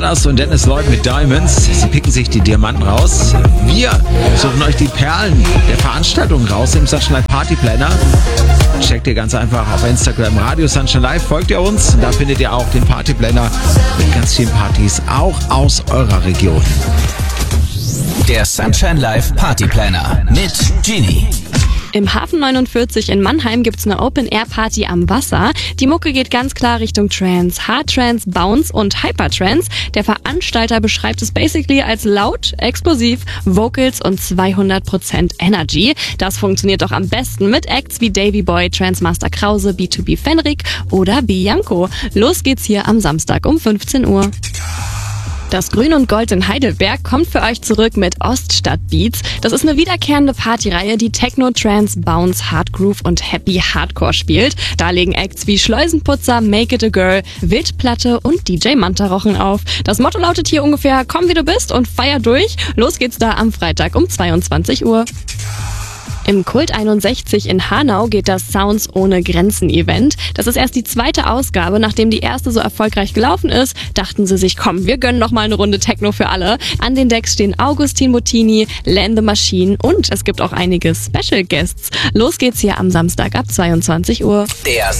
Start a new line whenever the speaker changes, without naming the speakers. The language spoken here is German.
Brothers und Dennis Lloyd mit Diamonds. Sie picken sich die Diamanten raus. Wir suchen euch die Perlen der Veranstaltung raus im Sunshine Live Party Planner. Checkt ihr ganz einfach auf Instagram Radio Sunshine Live, folgt ihr uns. Da findet ihr auch den Party Planner mit ganz vielen Partys, auch aus eurer Region.
Der Sunshine Live Party Planner mit Genie.
Im Hafen 49 in Mannheim gibt's eine Open-Air-Party am Wasser. Die Mucke geht ganz klar Richtung Trance, Hard-Trance, Bounce und Hyper-Trance. Der Veranstalter beschreibt es basically als laut, explosiv, Vocals und 200% Energy. Das funktioniert doch am besten mit Acts wie Davy Boy, Transmaster Krause, B2B Fenrik oder Bianco. Los geht's hier am Samstag um 15 Uhr. Das Grün und Gold in Heidelberg kommt für euch zurück mit Oststadt Beats. Das ist eine wiederkehrende Partyreihe, die Techno, Trance, Bounce, Hard Groove und Happy Hardcore spielt. Da legen Acts wie Schleusenputzer, Make It a Girl, Wildplatte und DJ Mantarochen auf. Das Motto lautet hier ungefähr: Komm wie du bist und feier durch. Los geht's da am Freitag um 22 Uhr. Im Kult 61 in Hanau geht das Sounds ohne Grenzen Event. Das ist erst die zweite Ausgabe. Nachdem die erste so erfolgreich gelaufen ist, dachten sie sich, komm, wir gönnen noch mal eine Runde Techno für alle. An den Decks stehen Augustin Bottini, Len the Machine und es gibt auch einige Special Guests. Los geht's hier am Samstag ab 22 Uhr.
Der